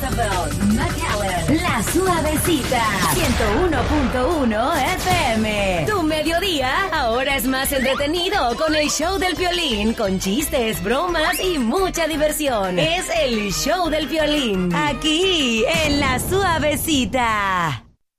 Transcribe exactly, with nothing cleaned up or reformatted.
Roosevelt, McAllen, La Suavecita, ciento uno punto uno F M. Tu mediodía ahora es más entretenido con el show del Piolín, con chistes, bromas y mucha diversión. Es el show del Piolín, aquí en La Suavecita.